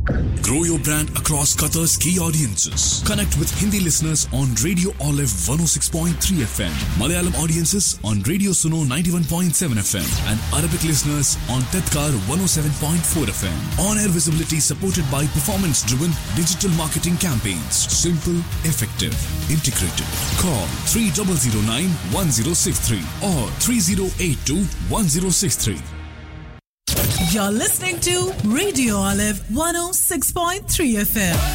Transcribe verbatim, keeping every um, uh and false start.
Grow your brand across Qatar's key audiences. Connect with Hindi listeners on Radio Olive one oh six point three F M, Malayalam audiences on Radio Suno ninety-one point seven F M, and Arabic listeners on Tadkar one oh seven point four F M. On-air visibility supported by performance-driven digital marketing campaigns. Simple, effective, integrated. Call three zero zero nine one zero six three or three zero eight two one zero six three. You're listening to Radio Olive one oh six point three F M.